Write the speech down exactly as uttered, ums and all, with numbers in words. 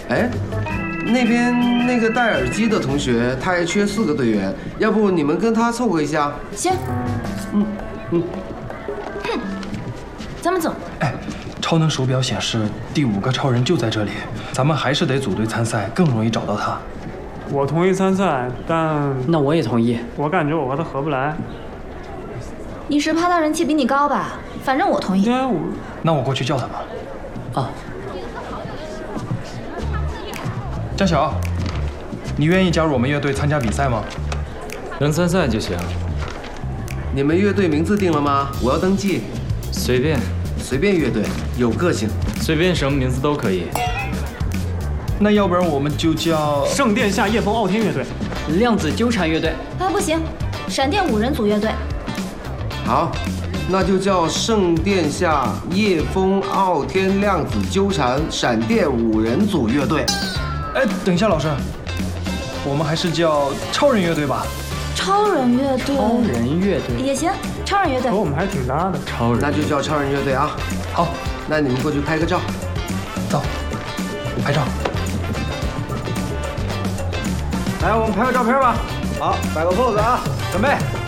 哎，那边那个戴耳机的同学，他还缺四个队员，要不你们跟他凑合一下？ 行。 嗯嗯。 哼，咱们走。 哎，超能手表显示第五个超人就在这里，咱们还是得组队参赛，更容易找到他。 我同意参赛，但那我也同意。 我感觉我和他合不来。 你是怕他人气比你高吧？反正我同意。 我那我过去叫他吧。 啊。 江晓，你愿意加入我们乐队参加比赛吗？ 能参赛就行。 你们乐队名字定了吗？我要登记。 随便。 随便乐队，有个性。 随便什么名字都可以。 那要不然我们就叫圣殿下夜风傲天乐队、 量子纠缠乐队。 啊，不行，闪电五人组乐队。 好，那就叫圣殿下夜风傲天量子纠缠闪电五人组乐队。 哎，等一下，老师，我们还是叫超人乐队吧。 超人乐队。 超人乐队也行，超人乐队。 和我们还挺搭的。 超人， 那就叫超人乐队啊。 好， 那你们过去拍个照。 走，拍照。 来，我们拍个照片吧。好，摆个 pose 啊，准备。